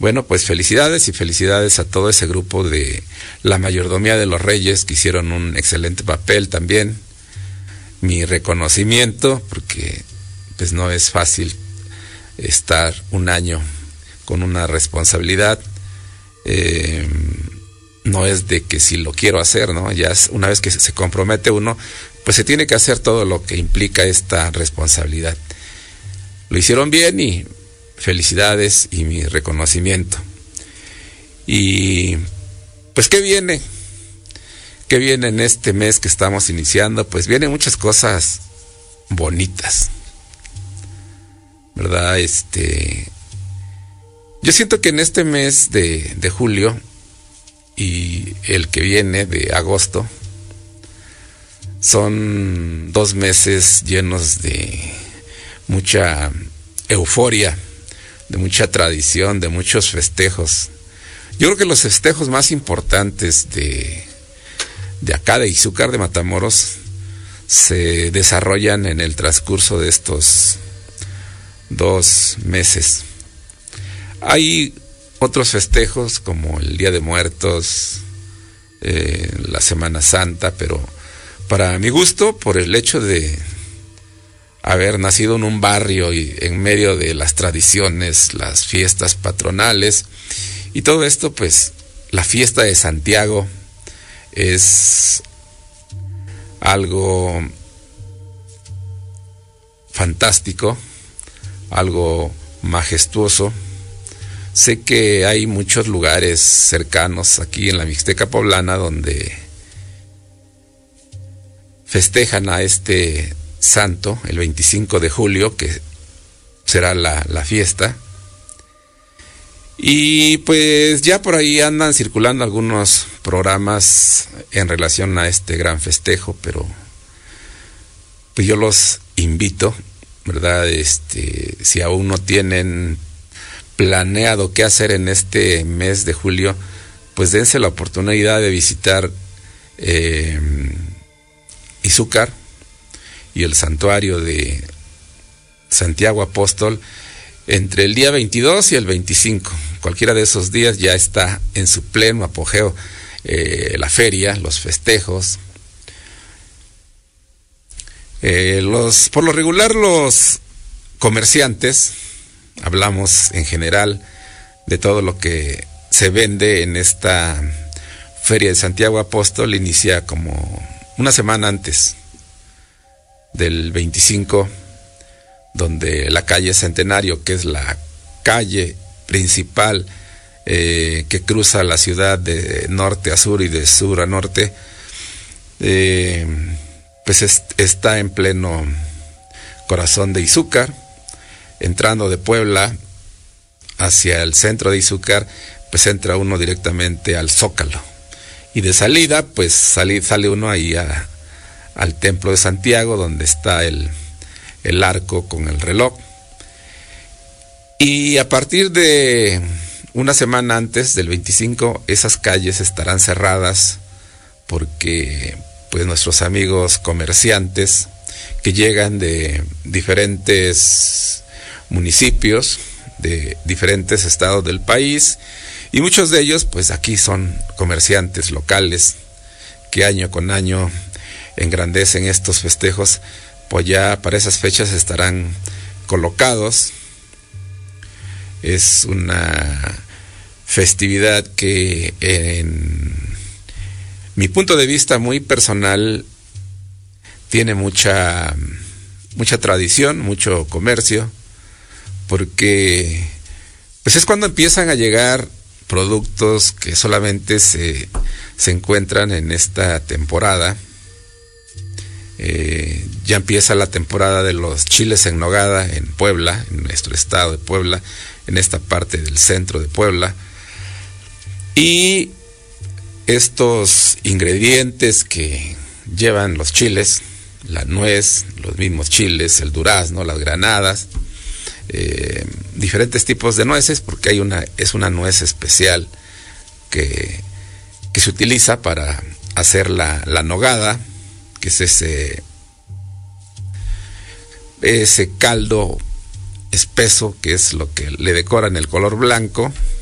Bueno, pues felicidades y felicidades a todo ese grupo de la Mayordomía de los Reyes que hicieron un excelente papel también. Mi reconocimiento, porque pues no es fácil estar un año con una responsabilidad. No es de que si lo quiero hacer, ¿no? Ya es, una vez que se compromete uno, pues se tiene que hacer todo lo que implica esta responsabilidad. Lo hicieron bien y felicidades y mi reconocimiento. Y pues ¿qué viene? ¿Qué viene en este mes que estamos iniciando? Pues vienen muchas cosas bonitas, ¿verdad? Yo siento que en este mes de julio y el que viene de agosto son 2 meses llenos de mucha euforia, de mucha tradición, de muchos festejos. Yo creo que los festejos más importantes de acá de Izúcar de Matamoros se desarrollan en el transcurso de estos 2 meses. Hay otros festejos como el Día de Muertos, la Semana Santa, pero para mi gusto, por el hecho de haber nacido en un barrio y en medio de las tradiciones, las fiestas patronales y todo esto, pues la fiesta de Santiago es algo fantástico, algo majestuoso. Sé que hay muchos lugares cercanos aquí en la Mixteca Poblana donde festejan a este santo el 25 de julio, que será la fiesta. Y pues ya por ahí andan circulando algunos programas en relación a este gran festejo, pero pues yo los invito, ¿verdad? Si aún no tienen planeado qué hacer en este mes de julio, pues dense la oportunidad de visitar Izúcar y el santuario de Santiago Apóstol entre el día 22 y el 25. Cualquiera de esos días ya está en su pleno apogeo la feria, los festejos. Por lo regular los comerciantes, hablamos en general de todo lo que se vende en esta feria de Santiago Apóstol, inicia como una semana antes del 25, donde la calle Centenario, que es la calle principal que cruza la ciudad de norte a sur y de sur a norte, pues está en pleno corazón de Izúcar. Entrando de Puebla hacia el centro de Izúcar, pues entra uno directamente al Zócalo. Y de salida, pues sale uno ahí al Templo de Santiago, donde está el arco con el reloj. Y a partir de una semana antes del 25, esas calles estarán cerradas porque pues nuestros amigos comerciantes que llegan de diferentes municipios, de diferentes estados del país, y muchos de ellos pues aquí son comerciantes locales que año con año engrandecen estos festejos, pues ya para esas fechas estarán colocados. Es una festividad que en mi punto de vista muy personal tiene mucha tradición, mucho comercio, porque pues es cuando empiezan a llegar productos que solamente se encuentran en esta temporada. Ya empieza la temporada de los chiles en nogada en Puebla, en nuestro estado de Puebla, en esta parte del centro de Puebla. Y estos ingredientes que llevan los chiles, la nuez, los mismos chiles, el durazno, las granadas, diferentes tipos de nueces, porque es una nuez especial que se utiliza para hacer la nogada, que es ese caldo espeso que es lo que le decoran el color blanco.